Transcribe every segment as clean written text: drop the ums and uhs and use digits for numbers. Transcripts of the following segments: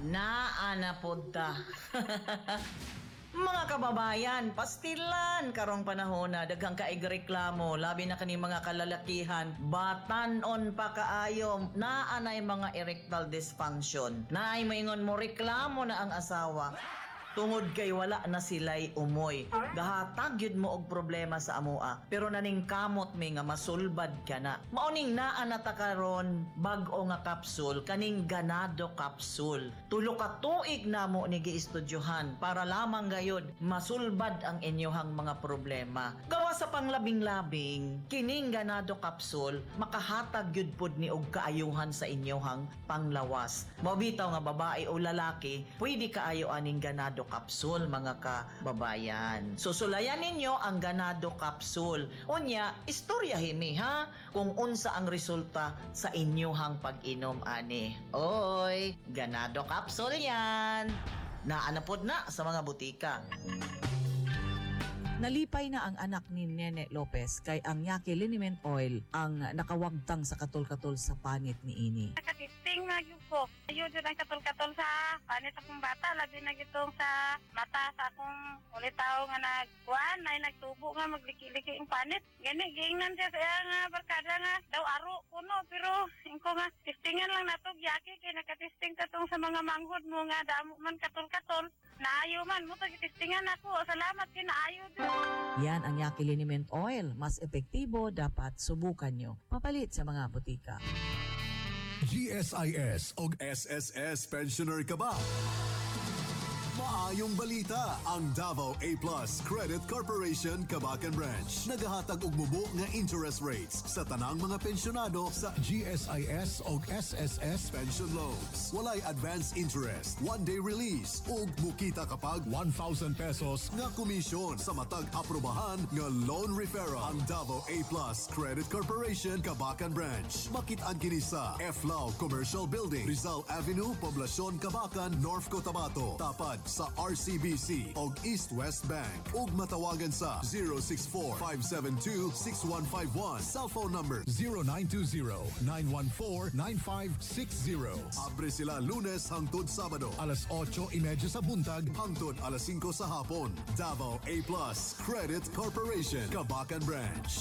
Naana pod ta. Mga kababayan, pastilan karong panahon na daghang kaigreklamo labi na kani mga kalalakihan batanon pa kaayo naanay mga erectile dysfunction. Naay moingon mo reklamo na ang asawa tungod kay wala na sila'y umoy. Gahatag yun mo og problema sa amoa. Pero naning kamot mi nga masulbad ka na. Mauning naa na ta karon bag-o nga kapsul, kaning ganado kapsul. Tulo ka tuig na mo ni giistudyohan para lamang gayud masulbad ang inyohang mga problema. Gawa sa panglabing-labing, kining ganado kapsul makahatag yun pod ni og kaayuhan sa inyohang panglawas. Mabitaw nga babae o lalaki, pwede kaayo aning ganado kapsul mga kababayan. Susulayan ninyo ang ganado kapsul. Unya, istorya himi ha kung unsa ang resulta sa inyohang pag-inom ani. Oy, ganado kapsul yan. Naanapod na sa mga butika. Nalipay na ang anak ni Nene Lopez kay ang Yaki Liniment Oil ang nakawagtang sa katol-katol sa panit ni ini. Nakatisting nga yun ko. Ayun din ang katol-katol sa panit akong bata. Labi na gitong sa mata sa akong ulitaw nga nagkuhan. Ay nagtubo nga magliki-liki ang panit. Gani, giingnan siya sa nga barkada nga daw aro kuno. Pero ingko nga tistingan lang natog Yaki kay nakatisting katong sa mga manghod mo nga damo man katol-katol. Naayo man mo tagitistingan ako. Salamat kinaayo din. Yan ang Yaki Liniment Oil. Mas epektibo, dapat subukan nyo. Papalit sa mga butika. GSIS o SSS Pensioner ka ba? Maayong balita, ang Davao A+ Credit Corporation Cabacan Branch nagahatag og mubo nga interest rates sa tanang mga pensyonado sa GSIS o SSS pension loans. Walay advance interest, one-day release ug mukita kapag 1,000 pesos nga komisyon sa matag aprobahan nga loan referral. Ang Davao A+ Credit Corporation Cabacan Branch makit-an kini sa FLAW Commercial Building, Rizal Avenue, Poblacion, Cabacan, North Cotabato, tapad sa RCBC og East-West Bank ug matawagan sa 064-572-6151, cellphone number 0920-914-9560. Abre sila Lunes hangtod Sabado alas 8:30 sa buntag hangtod alas 5 sa hapon. Davao A+ Credit Corporation Cabacan Branch.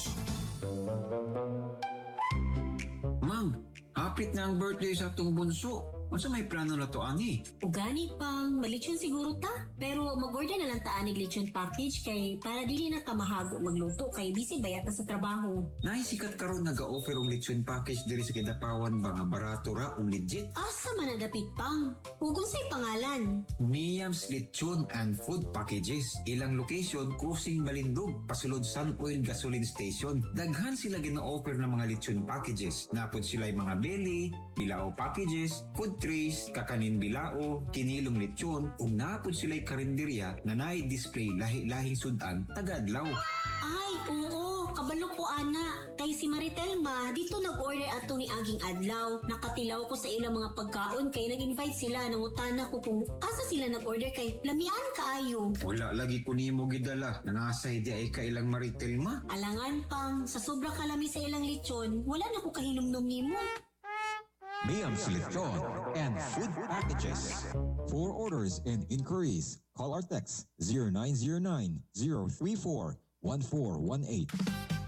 Mang, hapit na ang birthday sa atong bunso. Unsa may plano na to, ani? Ugani pang malitsyon siguro ta. Pero mag-order na lang ta anig litsyon package kay para dili na ka mahago magluto kay busy bayat na sa trabaho. Naisikat karon nag-offer og lechon package diri sa Kidapawan ba nga barato ra ug legit? Asa man nadapit pang? Ug unsay pangalan? Miam's Lechon and Food Packages. Ilang location, Kusing Balindog, pasulod Sun Oil Gasoline Station. Daghan sila gina-offer ng mga lechon packages. Napod sila yung mga belly, bilao packages, food trays, kakanin bilao, kinilong lechon, ug napod sila'y karinderya na nai-display lahi-lahing sudan tagadlaw. Ay, oo, kabalo ko ana. Kay si Maritel ma, dito nag-order ato ni Aging Adlaw. Nakatilaw ko sa ilang mga pagkaon kay nag-invite sila. Nangutana ko kung asa sila nag-order kay lamian kaayo. Wala lagi ko nimo gidala. Nanasay di ay kailang Maritel ma. Alangan pang, sa sobra kalami sa ilang lechon, wala na ko kahinumdum nimo. Miam's Lechon and Food Packages. For orders and inquiries, call or text 0909-034-1418.